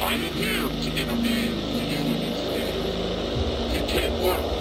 invited him to intervene for you instead. It can't work.